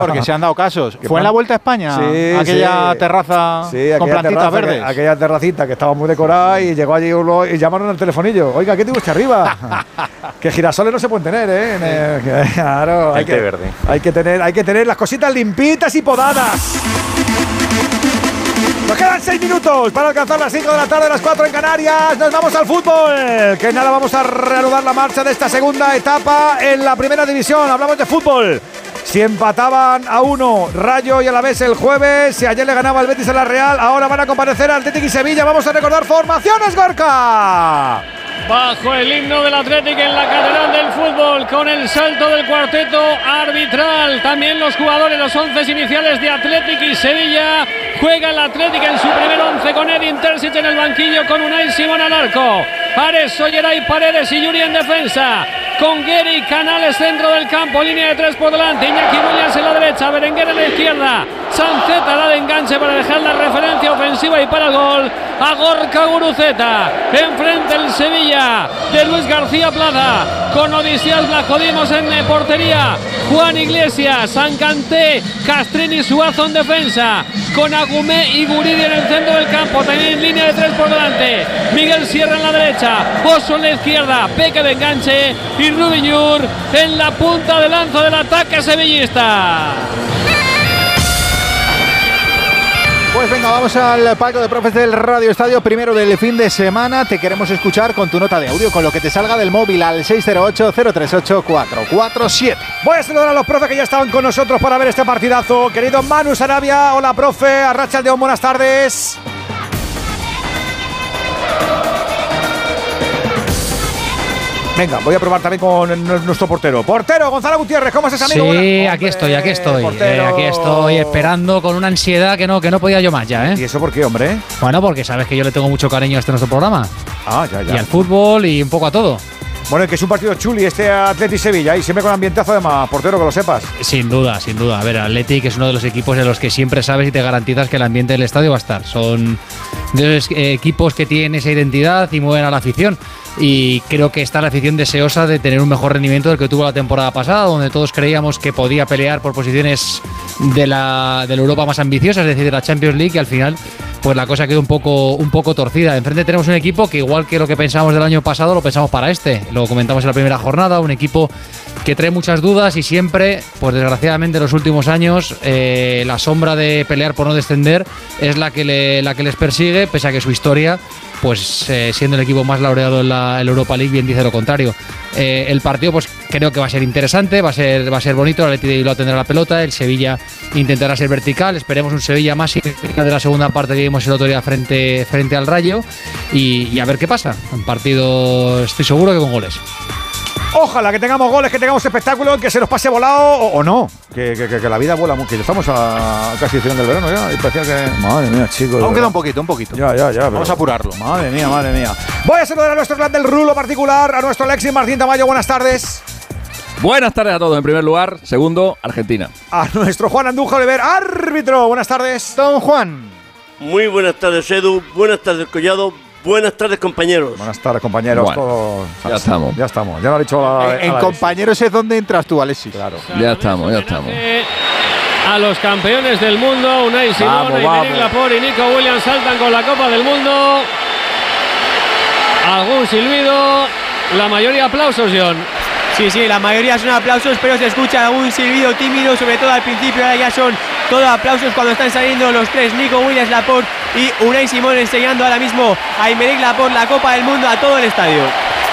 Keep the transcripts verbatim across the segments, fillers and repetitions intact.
Porque se han dado casos. ¿Fue pan? en la Vuelta a España? Sí, aquella sí. terraza sí, con plantitas terraza, verdes. Que, aquella terracita que estaba muy decorada y llegó allí uno y llamaron al telefonillo. Oiga, ¿qué te gusta arriba? Que girasoles no se pueden tener, ¿eh? En el, que, claro, hay que, verde. hay que tener, hay que tener las cositas limpitas y podadas. Nos quedan seis minutos para alcanzar las cinco de la tarde, las cuatro en Canarias. Nos vamos al fútbol. Que nada, vamos a reanudar la marcha de esta segunda etapa en la primera división. Hablamos de fútbol. Si empataban a uno Rayo y Alavés el jueves, si ayer le ganaba el Betis a la Real, ahora van a comparecer Atlético y Sevilla. Vamos a recordar formaciones, Gorka. Bajo el himno del Atlético en la catedral del fútbol, con el salto del cuarteto arbitral. También los jugadores, los once iniciales de Atlético y Sevilla. Juega el Atlético en su primer once con Edin Terzic en el banquillo, con Unai Simón al arco. Ares, Olleray, Paredes y Yuri en defensa. Con Gueri, Canales centro del campo, línea de tres por delante. Iñaki Williams en la derecha, Berenguer en la izquierda. Sanceta da de enganche para dejar la referencia ofensiva y para el gol a Gorka Guruceta. Enfrente el Sevilla de Luis García Plaza, con Odisías Blajodimos en portería. Juan Iglesias, Sancanté, Castrini, Suazo en defensa, con Agumé y Guridi en el centro del campo, también en línea de tres por delante. Miguel Sierra en la derecha, Oso en la izquierda, Peque de enganche y Rubiñur en la punta de lanza del ataque sevillista. Pues venga, vamos al palco de profes del Radio Estadio, primero del fin de semana. Te queremos escuchar con tu nota de audio, con lo que te salga del móvil al seis cero ocho, cero tres ocho, cuatro cuatro siete. Voy a saludar a los profes que ya estaban con nosotros para ver este partidazo. Querido Manu Sarabia, hola profe, Arratsaldeon, buenas tardes. Venga, voy a probar también con nuestro portero. Portero, Gonzalo Gutiérrez, ¿cómo estás, amigo? Sí, Buena... aquí estoy, aquí estoy. Eh, aquí estoy esperando con una ansiedad que no, que no podía yo más ya, ¿eh? ¿Y eso por qué, hombre? Bueno, porque sabes que yo le tengo mucho cariño a este nuestro programa. Ah, ya, ya. Y al fútbol y un poco a todo. Bueno, que es un partido chuli este Atleti Sevilla y siempre con ambientazo además, portero, que lo sepas. Sin duda, sin duda. A ver, Atleti es uno de los equipos en los que siempre sabes y te garantizas que el ambiente del estadio va a estar. Son de los eh, equipos que tienen esa identidad y mueven a la afición. Y creo que está la afición deseosa de tener un mejor rendimiento del que tuvo la temporada pasada, donde todos creíamos que podía pelear por posiciones de la, de la Europa más ambiciosa, es decir, de la Champions League, y al final pues la cosa quedó un poco, un poco torcida. Enfrente tenemos un equipo que, igual que lo que pensábamos del año pasado, lo pensamos para este. Lo comentamos en la primera jornada, un equipo que trae muchas dudas y siempre, pues desgraciadamente en los últimos años, eh, la sombra de pelear por no descender es la que, le, la que les persigue, pese a que su historia, pues eh, siendo el equipo más laureado en la, en la Europa League, bien dice lo contrario. Eh, el partido, pues creo que va a ser interesante, va a ser, va a ser bonito. El Atleti de Bilbao tendrá la pelota, el Sevilla intentará ser vertical. Esperemos un Sevilla más de la segunda parte que vimos el otro día frente, frente al Rayo, y, y a ver qué pasa. Un partido, estoy seguro que con goles. Ojalá que tengamos goles, que tengamos espectáculo, que se nos pase volado o, o no. Que, que, que la vida vuela mucho. Que ya estamos a casi final del verano ya. Y parecía que. Madre mía, chicos. Aún queda un poquito, un poquito. Ya, ya, ya. Vamos a apurarlo. Madre mía, madre mía. Voy a saludar a nuestro clan del rulo particular, a nuestro Alexis Martín Tamayo. Buenas tardes. Buenas tardes a todos. En primer lugar, segundo, Argentina. A nuestro Juan Andújar Oliver, árbitro. Buenas tardes. Don Juan. Muy buenas tardes, Edu. Buenas tardes, Collado. Buenas tardes, compañeros. Buenas tardes, compañeros. Bueno, Todos, ya estamos. Ya estamos. Ya lo ha dicho la, En, en compañeros es donde entras tú, Alexis. Claro. Ya estamos, ya estamos. A los campeones del mundo, Unai Simón, Aymeric Laporte y Nico Williams saltan con la Copa del Mundo. Algún silbido, la mayoría aplausos, John. Sí, sí, la mayoría son aplausos, pero se escucha algún silbido tímido, sobre todo al principio. Ahora ya son todos aplausos cuando están saliendo los tres, Nico Williams, Laporte y Unai Simón, enseñando ahora mismo a Aymeric Laporte la Copa del Mundo a todo el estadio.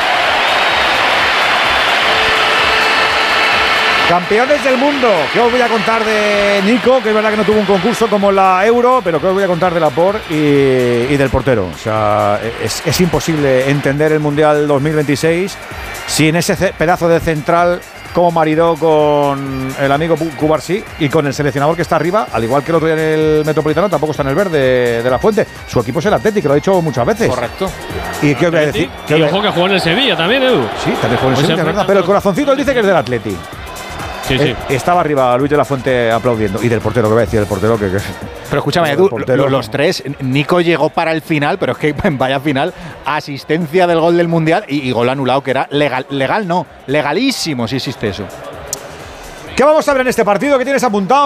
Campeones del mundo. ¿Qué os voy a contar de Nico? Que es verdad que no tuvo un concurso como la Euro, pero ¿qué os voy a contar de Laporte y, y del portero? O sea, es, es imposible entender el Mundial dos mil veintiséis sin ese pedazo de central como maridó con el amigo Cubarsí y con el seleccionador que está arriba, al igual que el otro día en el Metropolitano, tampoco está en el verde de la Fuente. Su equipo es el Atleti, que lo ha dicho muchas veces. Correcto. ¿Y qué os voy a decir? Y ojo que jugó en el Sevilla también, Edu. Sí, también jugó en el Sevilla, es verdad. Pero el corazoncito él dice que es del Atleti. Sí, sí. Eh, estaba arriba Luis de la Fuente aplaudiendo. Y del portero, que voy a decir, el portero que… que pero escúchame, Edu, portero, los tres, Nico llegó para el final, pero es que vaya final, asistencia del gol del Mundial y, y gol anulado, que era legal, legal no, legalísimo si existe eso. ¿Qué vamos a ver en este partido? ¿Qué tienes apuntado?